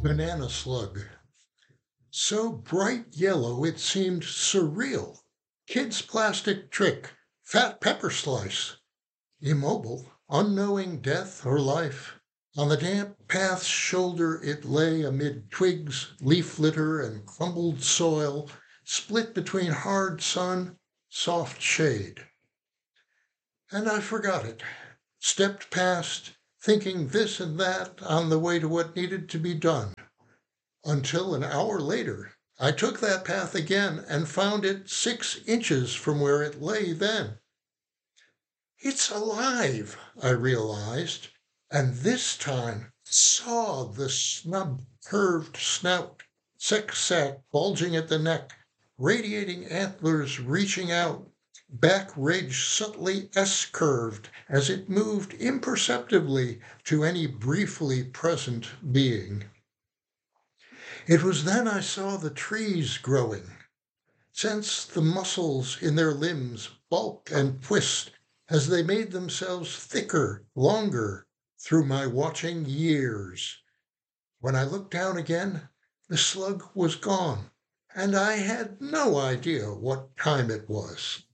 Banana slug. So bright yellow it seemed surreal. Kid's plastic trick, fat pepper slice. Immobile, unknowing death or life. On the damp path's shoulder it lay amid twigs, leaf litter, and crumbled soil, split between hard sun, soft shade. And I forgot it, stepped past, thinking this and that on the way to what needed to be done. Until an hour later, I took that path again and found it 6 inches from where it lay then. It's alive, I realized, and this time saw the snub curved snout, sex sac bulging at the neck, radiating antlers reaching out, back ridge subtly S-curved as it moved imperceptibly to any briefly present being. It was then I saw the trees growing, sensed the muscles in their limbs bulk and twist as they made themselves thicker, longer through my watching years. When I looked down again, the slug was gone, and I had no idea what time it was.